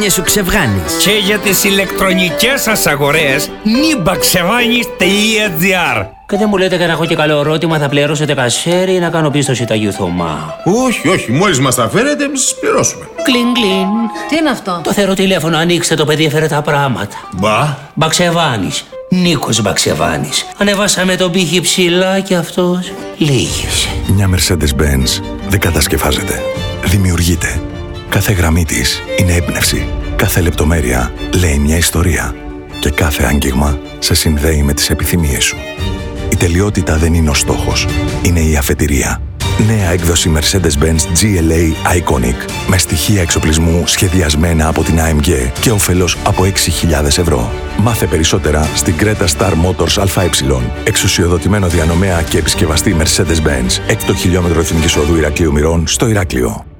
χρόνια σου ξεβγάνεις. Και για τις ηλεκτρονικές σας αγορές nibaxevanis.gr. Και δεν μου λέτε και να έχω και καλό ερώτημα, θα πληρώσετε κασέρι ή να κάνω πίστοση τα Θωμά? Όχι, μόλις μας τα φέρετε, εμείς σας πληρώσουμε. Κλιν, κλιν. Τι είναι αυτό? Το θεροτηλέφωνο, ανοίξτε το, παιδί, έφερε τα πράγματα. Μπα. Μπαξεβάνης. Νίκος Μπαξεβάνης. Ανεβάσαμε τον πύχη ψηλά και αυτός λύγησε. Μια Mercedes-Benz δεν κατασκευάζεται. Δημιουργείται. Κάθε γραμμή της είναι έμπνευση. Κάθε λεπτομέρεια λέει μια ιστορία. Και κάθε άγγιγμα σε συνδέει με τις επιθυμίες σου. Η τελειότητα δεν είναι ο στόχος. Είναι η αφετηρία. Νέα έκδοση Mercedes-Benz GLA Iconic με στοιχεία εξοπλισμού σχεδιασμένα από την AMG και όφελος από 6.000 ευρώ. Μάθε περισσότερα στην Creta Star Motors ΑΕ. Εξουσιοδοτημένο διανομέα και επισκευαστή Mercedes-Benz. 6 χιλιόμετρο εθνικής οδού Ηρακλείου Μηρών στο Ηράκλειο.